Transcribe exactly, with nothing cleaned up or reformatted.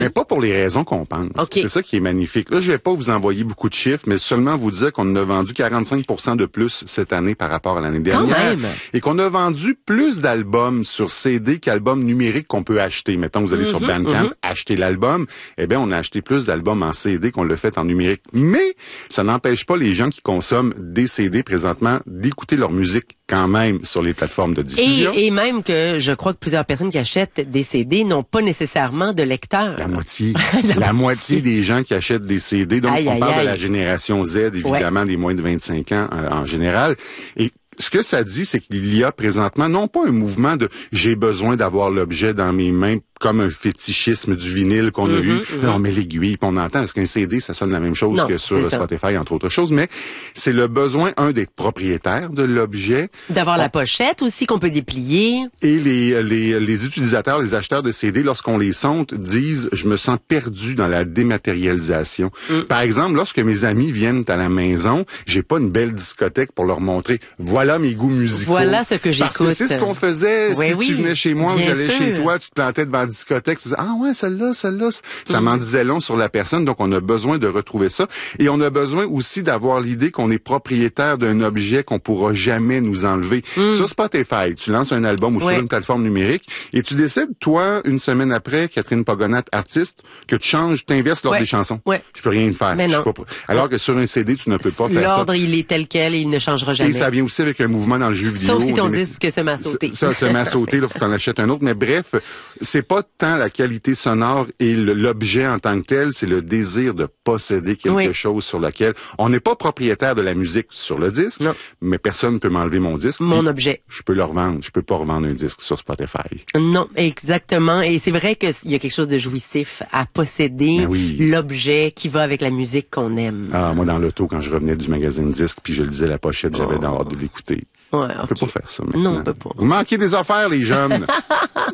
Mais pas pour les raisons qu'on pense. Okay. C'est ça qui est magnifique. Là, je vais pas vous envoyer beaucoup de chiffres, mais seulement vous dire qu'on a vendu quarante-cinq pour cent de plus cette année par rapport à l'année dernière. Quand même. Et qu'on a vendu plus d'albums sur C D qu'albums numériques qu'on peut acheter. Mettons, vous allez mm-hmm, sur Bandcamp, mm-hmm. acheter l'album. Eh bien, on a acheté plus d'albums en C D qu'on l'a fait en numérique. Mais ça n'empêche pas les gens qui consomment des C D présentement d'écouter leur musique quand même sur les plateformes de diffusion. Et, et même que je crois que plusieurs personnes qui achètent des C D n'ont pas nécessairement de lecteur. La moitié. la, la moitié des gens qui achètent des C D. Donc, aïe, on aïe, parle aïe. de la génération Z, évidemment, ouais. des moins de vingt-cinq ans euh, en général. Et ce que ça dit, c'est qu'il y a présentement non pas un mouvement de « j'ai besoin d'avoir l'objet dans mes mains », comme un fétichisme du vinyle qu'on mm-hmm, a eu. Mm-hmm. Là, on met l'aiguille, puis on entend, parce qu'un C D, ça sonne la même chose non, que sur Spotify, entre autres choses, mais c'est le besoin, un, d'être propriétaire de l'objet. D'avoir on... la pochette aussi, qu'on peut déplier. Et les, les, les utilisateurs, les acheteurs de C D, lorsqu'on les sonde, disent « je me sens perdu dans la dématérialisation mm. ». Par exemple, lorsque mes amis viennent à la maison, j'ai pas une belle discothèque pour leur montrer « voilà mes goûts musicaux ». Voilà ce que j'écoute. Parce que c'est ce qu'on faisait. Oui, si oui, tu venais chez moi ou j'allais sûr. chez toi, tu te plantais devant discothèque, tu disais, ah ouais, celle-là, celle-là, ça mm. m'en disait long sur la personne, donc on a besoin de retrouver ça. Et on a besoin aussi d'avoir l'idée qu'on est propriétaire d'un objet qu'on pourra jamais nous enlever. Mm. Sur Spotify, tu lances un album ou ouais. sur une plateforme numérique et tu décides, toi, une semaine après, Catherine Pogonat, artiste, que tu changes, t'inverses l'ordre ouais. des chansons. Ouais. Je peux rien y faire. Mais non. Je suis pas... Alors que sur un C D, tu ne peux pas faire ça. L'ordre, il est tel quel et il ne changera jamais. Et ça vient aussi avec un mouvement dans le jeu vidéo. Sauf si ton disque se met à sauter. Ça, se met à sauter, là, faut que t'en achètes un autre. Mais bref, c'est pas tant la qualité sonore et l'objet en tant que tel, c'est le désir de posséder quelque oui. chose sur lequel on n'est pas propriétaire de la musique sur le disque, non. mais personne ne peut m'enlever mon disque. Mon objet. Je peux le revendre. Je peux pas revendre un disque sur Spotify. Non, exactement. Et c'est vrai qu'il y a quelque chose de jouissif à posséder oui. l'objet qui va avec la musique qu'on aime. Ah, moi, dans l'auto, quand je revenais du magazine disque, puis je lisais la pochette, j'avais oh. hâte de l'écouter. Ouais, on okay. peut pas faire ça maintenant. Non, on peut pas. Vous manquez des affaires, les jeunes.